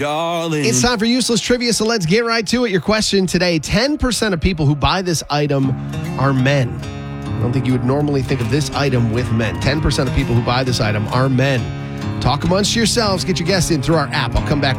darling. It's time for useless trivia, so let's get right to it. Your question today: 10% of people who buy this item are men. I don't think you would normally think of this item with men. 10% of people who buy this item are men. Talk amongst yourselves. Get your guess in through our app. I'll come back